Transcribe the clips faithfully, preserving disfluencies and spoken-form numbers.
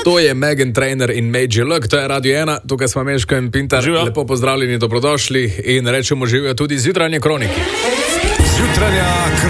To je Meghan Trainor in Major Luck, to je Radio ena, tukaj smo Meško in Pintar. Živijo. Lepo pozdravljeni, dobrodošli in rečemo živijo tudi zjutranje kroniki. Zjutranja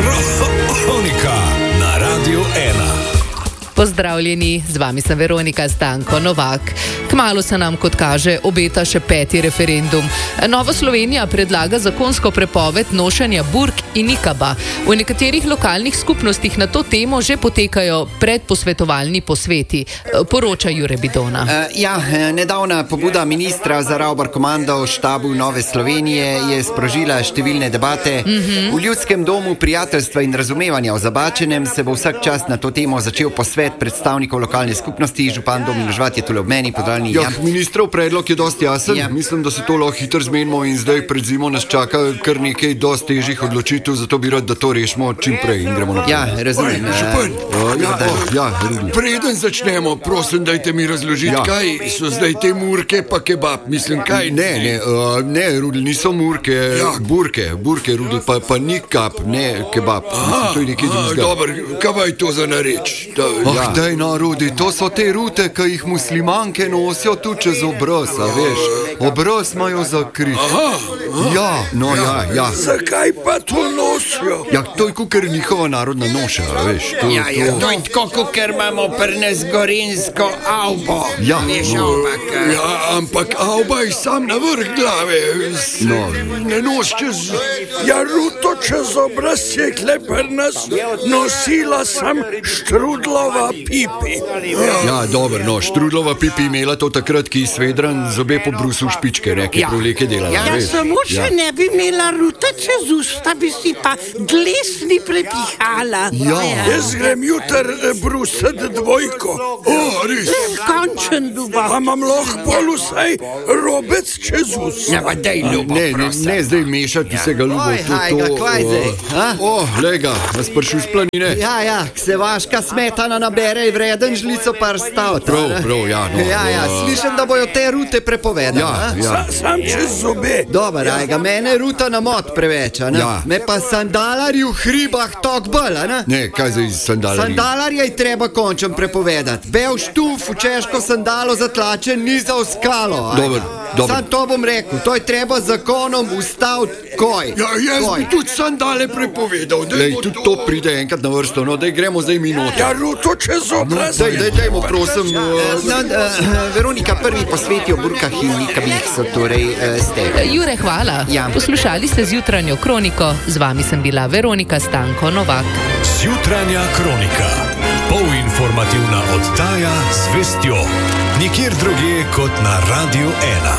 kronika na Radio ena. Pozdravljeni, z vami sem Veronika Stanko Novak. Kmalu se nam, kot kaže, obeta še peti referendum. Nova Slovenija predlaga zakonsko prepoved nošenja burk in nikaba. V nekaterih lokalnih skupnostih na to temo že potekajo predposvetovalni posveti. Poroča Jure Bidona. Uh, ja, nedavna pobuda ministra za Ravbar komando v štabu Nove Slovenije je sprožila številne debate. Mm-hmm. V Ljudskem domu prijateljstva in razumevanja o Zabačenem se bo vsak čas na to temo začel posvet predstavnikov lokalne skupnosti. Župan Domin Žvat je tule ob meni. Podralni, ja, ministrov predlog je dosti jasen. Ja. Mislim, da se to lahko hitro zmenimo in zdaj pred zimo nas čaka kar nekaj dosti težjih odločitev, zato bi rad, da to rešimo čim prej in gremo naprej. Ja, razumem. Župan, uh, ja, oh, ja, preden začnemo, prosim, dajte mi razložiti, ja. Kaj so zdaj te murke pa kebab. Mislim, kaj? Ne, ne, uh, ne, Rudl, niso murke, ja. burke, burke, Rudl, pa, pa nikap, ne kebab. Aha, mislim, to je nekaj drugega. Dobro, kaj je to za nareč? Da, oh, ja. Daj, no, Rudi, to so te rute, ki jih muslimanke nosijo tu čez obraz, a veš. Obraz imajo zakrit. Aha, aha. Ja, no, ja, ja. Zakaj pa to nosijo? Ja, to je kukor njihova narodna noša, a veš. To, ja, ja, to... to je tako, kukor imamo pri nas gorinsko avbo. Ja, veš, no. ampak... Ja, ampak avba je sam na vrh glave. No. Ne nos čez... Ja, ruto čez obraz je kle pri nas nosila sem Štrudlova pipi. Ja, dobro, no, Štrudlova pipi imela to takrat, ki svedran zobe po brusu špičke, neke ja. proleke delala. Ja, ja samo če ja. ne bi imela ruta čez usta, bi si pa glesni prepihala. Ja. Ja. Jaz grem jutar brusat dvojko. O, res. Končen duba. A imam lahko pol vsaj robec čez usta. Ja, pa dej ljubo, ne, ne, ne zdaj mešati ja. vsega ljubo. Oj, hajga, kvaj zdaj? O, oh, lega, nas pršil s planine. Ja, ja, se vaška smetana nabere in vreden žlico par stav. Prav, prav, ja, no. Ja, ja, slišim, da bojo te rute prepovedali. Ja, ja. Sa, sam čez zobe. Dobar, ja. ajga, mene ruta na mod preveč, a ne? Ja. Me pa sandalari v hribah tok bolj, a ne? Ne, kaj zdaj sandalari? Sandalarje je treba končem prepovedati. Bel štuf v češko sandalo zatlačen ni za oskalo. Dobar, dobar. Sam to bom rekel, to je treba zakonom ustaviti koj. Ja, jaz koj. bi tudi sandale prepovedal. Lej, tudi to pride enkrat na vrsto, no, daj gremo zdaj mi noter. Ja, ruto čez obraz. Daj, daj, dajmo, prosim. Uh, no, uh, Veronika, prvi posveti o burkah in nikabih so torej uh, ste. Jure, hvala. Ja. Poslušali ste zjutranjo kroniko, z vami sem bila Veronika Stanko Novak. Zjutranja kronika, polinformativna oddaja z vestjo, nikjer drugje kot na Radio ena.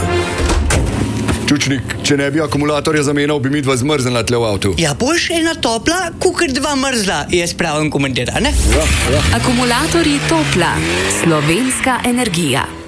Čučnik, če ne bi akumulatorja zamenjal, bi mi dva zmrznila tle v avtu. Ja, boš ena topla, kukor dva mrzla, je spravim komentar, ne? Ja, ja. Akumulatorji Topla, slovenska energija.